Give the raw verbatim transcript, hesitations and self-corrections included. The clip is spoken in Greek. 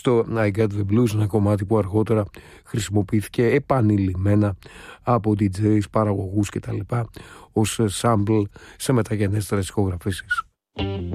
στο I Got The Blues, ένα κομμάτι που αργότερα χρησιμοποιήθηκε επανειλημμένα από ντι τζέις, παραγωγούς κτλ. Ως sample σε μεταγενέστερες ηχογραφήσεις.